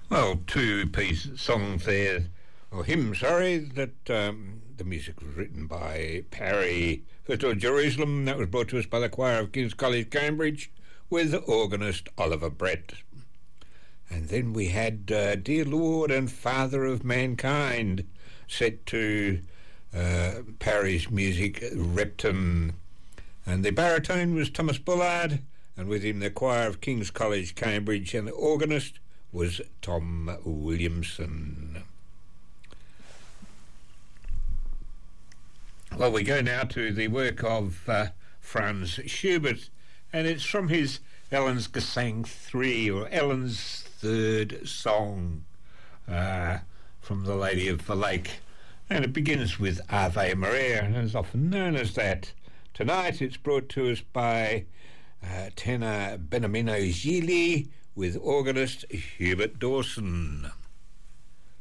Well, two-piece songs there, or hymn, sorry, that the music was written by Parry. First of all, Jerusalem, that was brought to us by the choir of King's College, Cambridge, with organist Oliver Brett. And then we had Dear Lord and Father of Mankind, set to Parry's music, Repton. And the baritone was Thomas Bullard, and with him the choir of King's College, Cambridge, and the organist was Tom Williamson. Well, we go now to the work of Franz Schubert, and it's from his Ellen's Gesang 3, or Ellen's Third Song, from The Lady of the Lake. And it begins with Ave Maria, and is often known as that. Tonight it's brought to us by tenor Beniamino Gigli with organist Hubert Dawson.